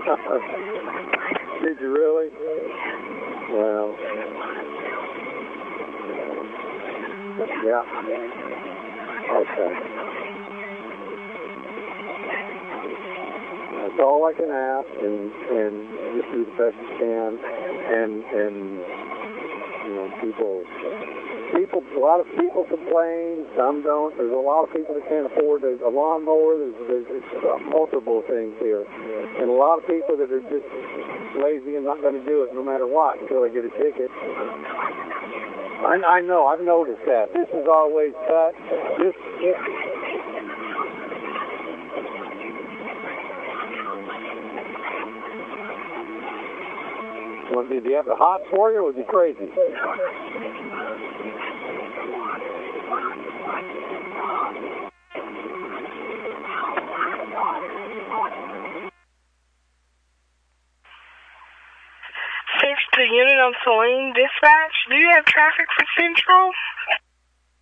Did you really? Well, yeah. Okay. That's all I can ask, and just do the best you can, and you know, people, a lot of people complain, some don't. There's a lot of people that can't afford a lawnmower. There's multiple things here, and a lot of people that are just lazy and not going to do it no matter what until they get a ticket. I know, I've noticed that. This is always cut. Did he have the hots for you, or was he crazy? Thanks to Unit on Saline Dispatch. Do you have traffic for Central?